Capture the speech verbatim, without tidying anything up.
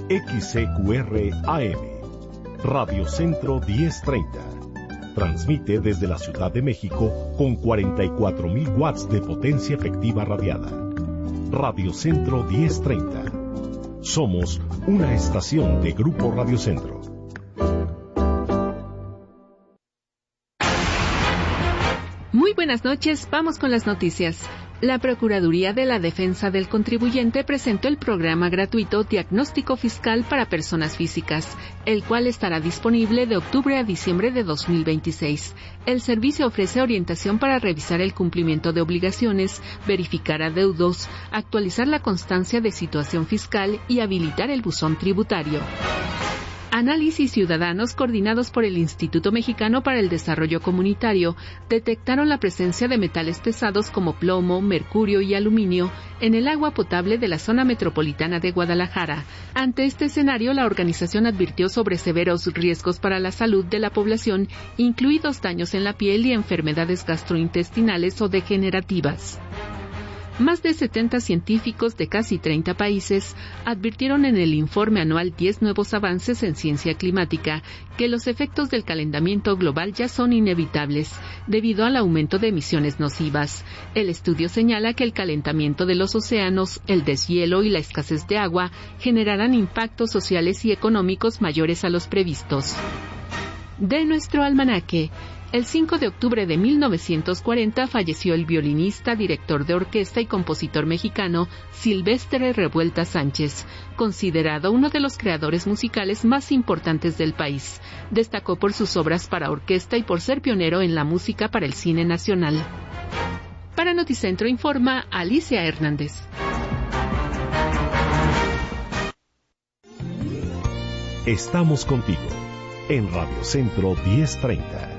X C Q R A M, Radio Centro diez treinta. Transmite desde la Ciudad de México con cuarenta y cuatro mil watts de potencia efectiva radiada. Radio Centro diez treinta. Somos una estación de Grupo Radio Centro. Muy buenas noches, vamos con las noticias. La Procuraduría de la Defensa del Contribuyente presentó el programa gratuito Diagnóstico Fiscal para Personas Físicas, el cual estará disponible de octubre a diciembre de dos mil veintiséis. El servicio ofrece orientación para revisar el cumplimiento de obligaciones, verificar adeudos, actualizar la constancia de situación fiscal y habilitar el buzón tributario. Análisis ciudadanos coordinados por el Instituto Mexicano para el Desarrollo Comunitario detectaron la presencia de metales pesados como plomo, mercurio y aluminio en el agua potable de la zona metropolitana de Guadalajara. Ante este escenario, la organización advirtió sobre severos riesgos para la salud de la población, incluidos daños en la piel y enfermedades gastrointestinales o degenerativas. Más de setenta científicos de casi treinta países advirtieron en el informe anual diez nuevos avances en ciencia climática que los efectos del calentamiento global ya son inevitables debido al aumento de emisiones nocivas. El estudio señala que el calentamiento de los océanos, el deshielo y la escasez de agua generarán impactos sociales y económicos mayores a los previstos. De nuestro almanaque. El cinco de octubre de mil novecientos cuarenta falleció el violinista, director de orquesta y compositor mexicano Silvestre Revuelta Sánchez, considerado uno de los creadores musicales más importantes del país. Destacó por sus obras para orquesta y por ser pionero en la música para el cine nacional. Para Noticentro informa Alicia Hernández. Estamos contigo en Radio Centro diez treinta.